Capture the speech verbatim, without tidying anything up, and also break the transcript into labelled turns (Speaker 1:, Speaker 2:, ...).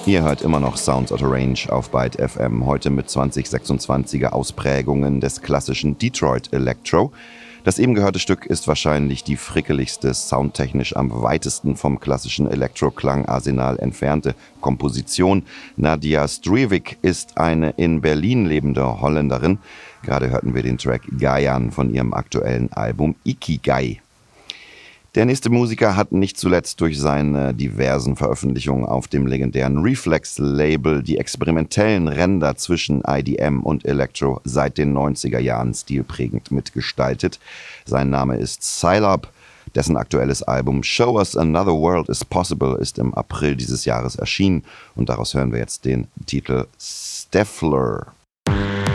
Speaker 1: Ihr hört immer noch Sounds Out of Range auf Byte F M, heute mit zwanzig sechsundzwanziger Ausprägungen des klassischen Detroit Electro. Das eben gehörte Stück ist wahrscheinlich die frickeligste, soundtechnisch am weitesten vom klassischen Elektroklangarsenal entfernte Komposition. Nadia Strivik ist eine in Berlin lebende Holländerin. Gerade hörten wir den Track Gaian von ihrem aktuellen Album Ikigai. Der nächste Musiker hat nicht zuletzt durch seine diversen Veröffentlichungen auf dem legendären Reflex-Label die experimentellen Ränder zwischen I D M und Electro seit den neunziger Jahren stilprägend mitgestaltet. Sein Name ist Scilab. Dessen aktuelles Album Show Us Another World is Possible ist im April dieses Jahres erschienen und daraus hören wir jetzt den Titel Steffler.